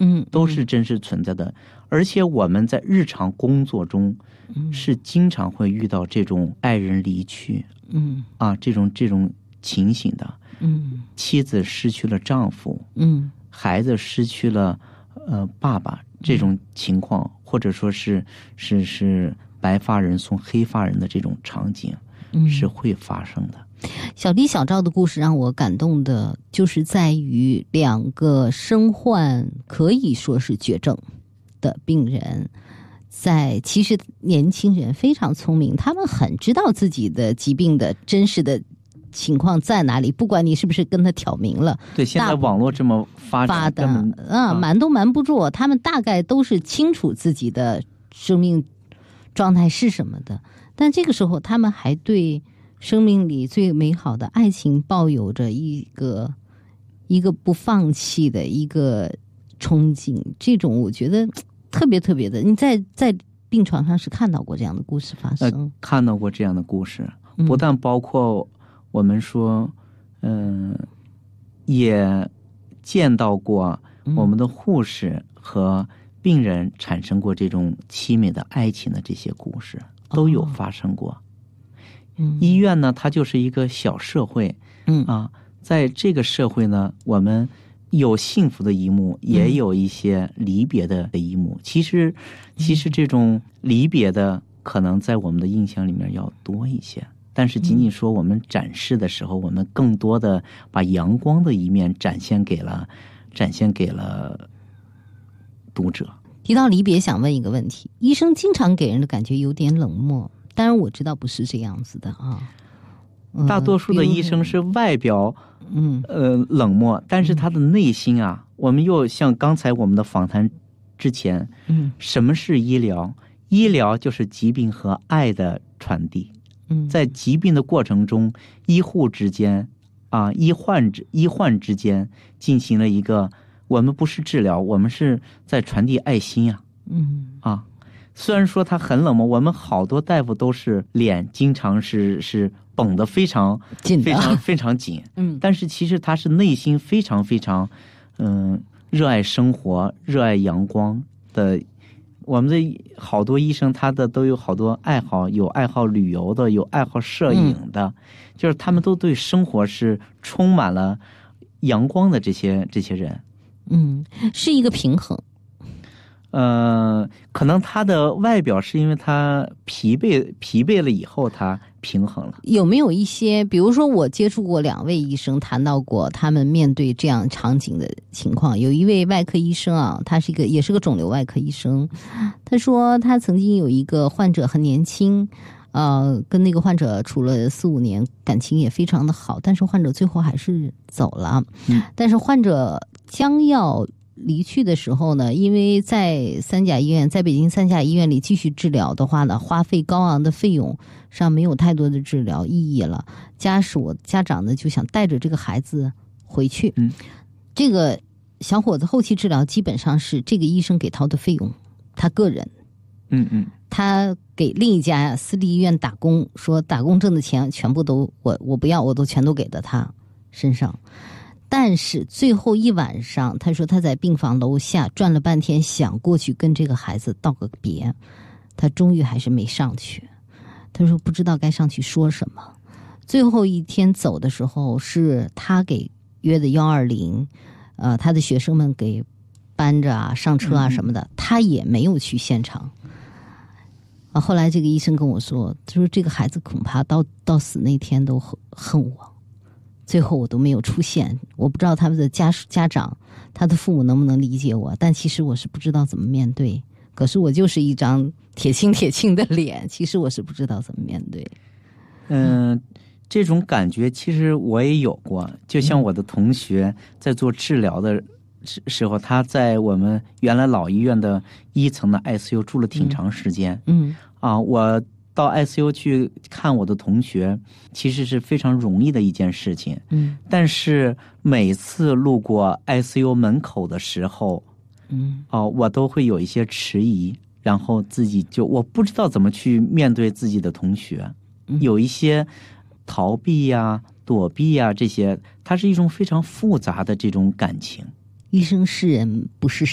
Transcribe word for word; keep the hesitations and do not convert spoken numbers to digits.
嗯， 都是真实存在的。而且我们在日常工作中，是经常会遇到这种爱人离去， 嗯啊，这种这种情形的。 嗯， 妻子失去了丈夫， 嗯， 孩子失去了呃爸爸，这种情况，或者说是是是白发人送黑发人的这种场景，是会发生的。 小李小赵的故事让我感动的，就是在于两个身患可以说是绝症的病人，在其实年轻人非常聪明，他们很知道自己的疾病的真实的情况在哪里，不管你是不是跟他挑明了。 对，现在网络这么发展， 发的啊，瞒都瞒不住，他们大概都是清楚自己的生命状态是什么的，但这个时候他们还对生命里最美好的爱情抱有着一个一个不放弃的一个憧憬，这种我觉得特别特别的。你在在病床上是看到过这样的故事发生？ 呃、看到过这样的故事，不但包括我们说，嗯、呃，也见到过我们的护士和病人产生过这种凄美的爱情的这些故事，都有发生过。 嗯， 医院呢，它就是一个小社会， 嗯啊，在这个社会呢，我们有幸福的一幕，也有一些离别的一幕。其实，其实这种离别的可能在我们的印象里面要多一些，但是仅仅说我们展示的时候，我们更多的把阳光的一面展现给了，展现给了读者。 提到离别，想问一个问题：医生经常给人的感觉有点冷漠。当然我知道不是这样子的啊， 嗯、大多数的医生是外表嗯呃冷漠，但是他的内心啊，嗯、我们又像刚才我们的访谈之前， 嗯， 什么是医疗？医疗就是疾病和爱的传递。 嗯， 在疾病的过程中，医护之间啊，医患之医患之间进行了一个，我们不是治疗，我们是在传递爱心啊， 嗯啊。虽然说他很冷漠，我们好多大夫都是脸经常是是绷得非常紧， 非常非常紧， 嗯， 但是其实他是内心非常非常，嗯，热爱生活、热爱阳光的。我们的好多医生，他的都有好多爱好，有爱好旅游的，有爱好摄影的，嗯、就是他们都对生活是充满了阳光的这些这些人， 嗯，是一个平衡。 呃，可能他的外表是因为他疲惫疲惫了以后，他平衡了。 有没有一些，比如说我接触过两位医生，谈到过他们面对这样场景的情况。有一位外科医生啊，他是一个也是个肿瘤外科医生，他说他曾经有一个患者很年轻，呃，跟那个患者处了四五年，感情也非常的好，但是患者最后还是走了。 嗯， 但是患者将要离去的时候呢，因为在三甲医院，在北京三甲医院里继续治疗的话呢，花费高昂的费用上没有太多的治疗意义了。家属家长呢就想带着这个孩子回去。 嗯， 这个小伙子后期治疗基本上是这个医生给掏的费用，他个人。 嗯嗯， 他给另一家私立医院打工，说打工挣的钱全部都我我不要，我都全都给到他身上。但是最后一晚上，他说他在病房楼下转了半天，想过去跟这个孩子道个别，他终于还是没上去。他说不知道该上去说什么。最后一天走的时候，是他给约的幺二零，呃，他的学生们给搬着啊、上车啊什么的，嗯、他也没有去现场。啊，后来这个医生跟我说，他说这个孩子恐怕到到死那天都恨我。最后我都没有出现，我不知道他们的家属家长他的父母能不能理解我，但其实我是不知道怎么面对。可是我就是一张铁青铁青的脸，其实我是不知道怎么面对。 嗯、呃，这种感觉其实我也有过，就像我的同学在做治疗的时候，他在我们原来老医院的一层的 I C U 住了挺长时间。 嗯，嗯啊，我到 I C U 去看我的同学，其实是非常容易的一件事情。 嗯， 但是每次路过 I C U 门口的时候， 嗯， 哦，我都会有一些迟疑，然后自己就我不知道怎么去面对自己的同学， 嗯、 有一些逃避呀、啊、躲避呀、啊、这些，它是一种非常复杂的这种感情。 医生是人，不是